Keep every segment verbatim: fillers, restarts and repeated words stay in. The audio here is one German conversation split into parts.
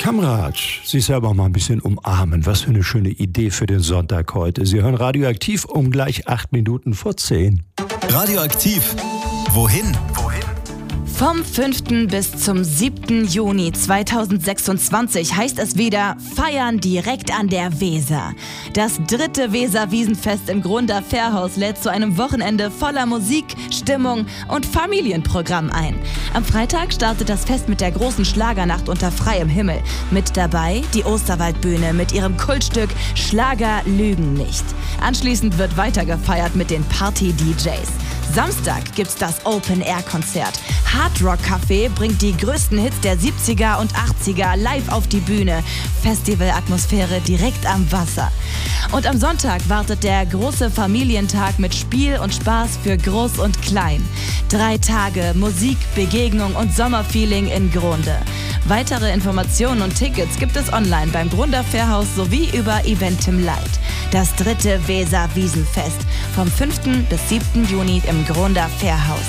Kamerad, sich selber mal ein bisschen umarmen. Was für eine schöne Idee für den Sonntag heute. Sie hören Radioaktiv um gleich acht Minuten vor zehn. Radioaktiv. Wohin? Wohin? Vom fünften bis zum siebten Juni zweitausendsechsundzwanzig heißt es wieder Feiern direkt an der Weser. Das dritte Weser-Wiesenfest im Grunder Fährhaus lädt zu einem Wochenende voller Musik, Stimmung und Familienprogramm ein. Am Freitag startet das Fest mit der großen Schlagernacht unter freiem Himmel. Mit dabei die Osterwaldbühne mit ihrem Kultstück Schlager lügen nicht. Anschließend wird weiter gefeiert mit den Party-D Js. Samstag gibt's das Open-Air-Konzert. Hard Rock Café bringt die größten Hits der siebziger und achtziger live auf die Bühne. Festivalatmosphäre direkt am Wasser. Und am Sonntag wartet der große Familientag mit Spiel und Spaß für Groß und Klein. Drei Tage Musik, Begegnung und Sommerfeeling in Grunde. Weitere Informationen und Tickets gibt es online beim Grunder Fährhaus sowie über Eventim Light. Das dritte Weser-Wiesenfest vom fünften bis siebten Juni im Grunder Fährhaus.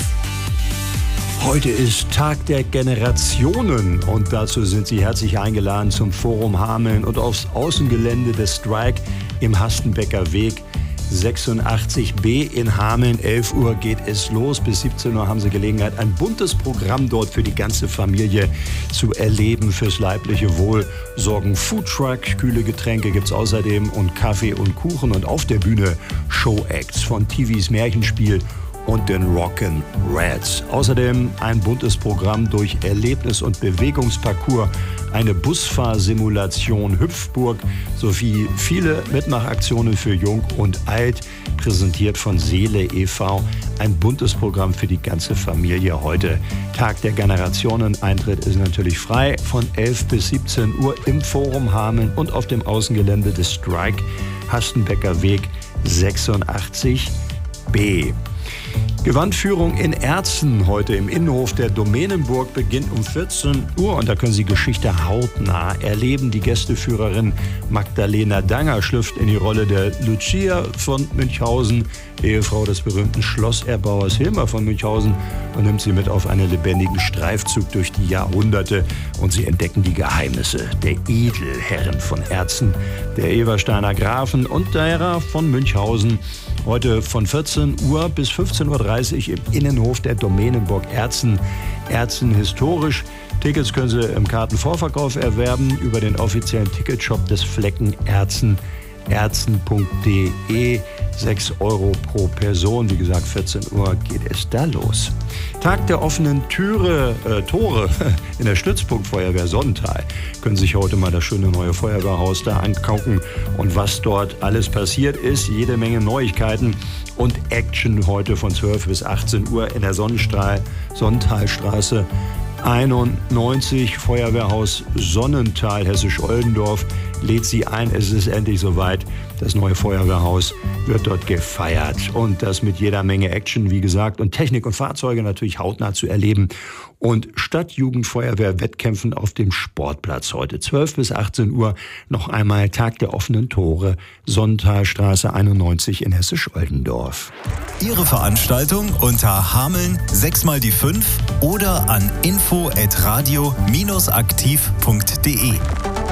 Heute ist Tag der Generationen und dazu sind Sie herzlich eingeladen zum Forum Hameln und aufs Außengelände des Strike im Hastenbecker Weg sechsundachtzig b in Hameln. elf Uhr geht es los, bis siebzehn Uhr haben Sie Gelegenheit, ein buntes Programm dort für die ganze Familie zu erleben. Fürs leibliche Wohl sorgen Foodtruck, kühle Getränke gibt's außerdem und Kaffee und Kuchen und auf der Bühne Showacts von T Vs Märchenspiel und den Rockin' Reds. Außerdem ein buntes Programm durch Erlebnis- und Bewegungsparcours, eine Busfahrsimulation Hüpfburg sowie viele Mitmachaktionen für Jung und Alt, präsentiert von Seele e V Ein buntes Programm für die ganze Familie heute. Tag der Generationen. Eintritt ist natürlich frei von elf bis siebzehn Uhr im Forum Hameln und auf dem Außengelände des Strike Hastenbecker Weg sechsundachtzig b. Gewandführung in Erzen heute im Innenhof der Domänenburg beginnt um vierzehn Uhr und da können Sie Geschichte hautnah erleben. Die Gästeführerin Magdalena Danger schlüpft in die Rolle der Lucia von Münchhausen, Ehefrau des berühmten Schlosserbauers Hilmer von Münchhausen, und nimmt sie mit auf einen lebendigen Streifzug durch die Jahrhunderte und sie entdecken die Geheimnisse der Edelherren von Erzen, der Ebersteiner Grafen und derer von Münchhausen. Heute von vierzehn Uhr bis fünfzehn Uhr dreißig im Innenhof der Domänenburg Erzen. Erzen historisch. Tickets können Sie im Kartenvorverkauf erwerben über den offiziellen Ticketshop des Flecken Erzen, erzen punkt de. sechs Euro pro Person. Wie gesagt, vierzehn Uhr geht es da los. Tag der offenen Türe, äh, Tore in der Stützpunktfeuerwehr Sonnental. Können sich heute mal das schöne neue Feuerwehrhaus da angucken. Und was dort alles passiert ist, jede Menge Neuigkeiten und Action heute von zwölf bis achtzehn Uhr in der Sonnenstrahl, Sonnentalstraße einundneunzig, Feuerwehrhaus Sonnental, Hessisch-Oldendorf, lädt Sie ein. Es ist endlich soweit. Das neue Feuerwehrhaus wird dort gefeiert. Und das mit jeder Menge Action, wie gesagt, und Technik und Fahrzeuge natürlich hautnah zu erleben. Und Stadtjugendfeuerwehr-Wettkämpfen auf dem Sportplatz heute. zwölf bis achtzehn Uhr noch einmal Tag der offenen Tore, Sonnentalstraße einundneunzig in Hessisch-Oldendorf. Ihre Veranstaltung unter Hameln sechs mal die fünf oder an info at radio aktiv punkt de.